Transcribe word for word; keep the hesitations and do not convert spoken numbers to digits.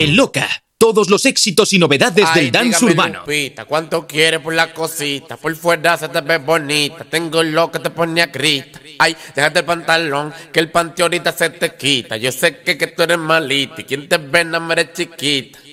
Loca. Todos los éxitos y novedades Ay, del dance dígame, urbano. Lupita, ¿cuánto quieres por la cosita? Por fuera se te ve bonita. Tengo lo que te pone a grita. Ay, déjate el pantalón, que el panty ahorita se te quita. Yo sé que, que tú eres malita y quien te ve no eres chiquita.